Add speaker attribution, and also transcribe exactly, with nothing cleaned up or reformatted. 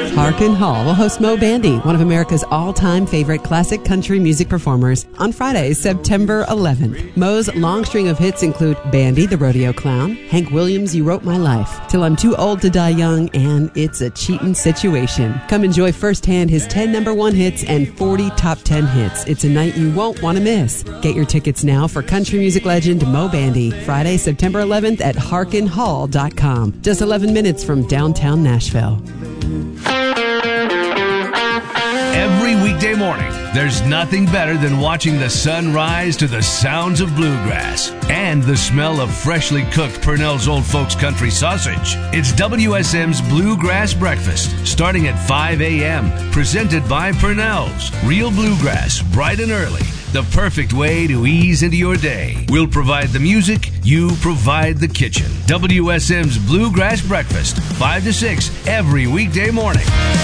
Speaker 1: Harkin Hall will host Mo Bandy, one of America's all-time favorite classic country music performers, on Friday, September eleventh. Mo's long string of hits include Bandy, the Rodeo Clown, Hank Williams' You Wrote My Life, Till I'm Too Old to Die Young, and It's a Cheatin' Situation. Come enjoy firsthand his ten number one hits and forty top ten hits. It's a night you won't want to miss. Get your tickets now for country music legend Mo Bandy, Friday, September eleventh at harkin hall dot com. Just eleven minutes from downtown Nashville.
Speaker 2: Every weekday morning, there's nothing better than watching the sun rise to the sounds of bluegrass and the smell of freshly cooked Purnell's Old Folks Country Sausage. It's W S M's Bluegrass Breakfast, starting at five a.m., presented by Purnell's. Real bluegrass, bright and early. The perfect way to ease into your day. We'll provide the music, you provide the kitchen. W S M's Bluegrass Breakfast, five to six, every weekday morning.